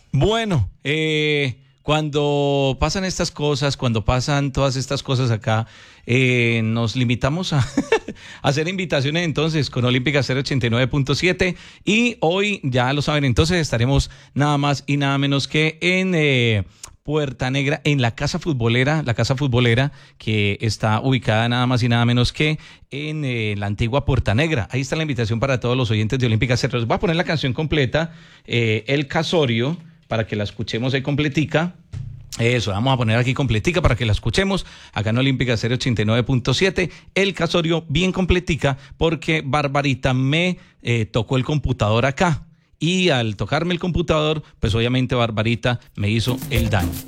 Bueno, cuando pasan estas cosas, cuando pasan todas estas cosas acá, nos limitamos a hacer invitaciones entonces con Olímpica 089.7 y hoy, ya lo saben, entonces estaremos nada más y nada menos que en Puerta Negra, en la casa futbolera que está ubicada nada más y nada menos que en la antigua Puerta Negra. Ahí está la invitación para todos los oyentes de Olímpica 0. Les voy a poner la canción completa, El Casorio, para que la escuchemos ahí completica. Eso, vamos a poner aquí completica para que la escuchemos acá en Olímpica 089.7. El Casorio bien completica porque Barbarita me tocó el computador acá. Y al tocarme el computador, pues obviamente Barbarita me hizo el daño.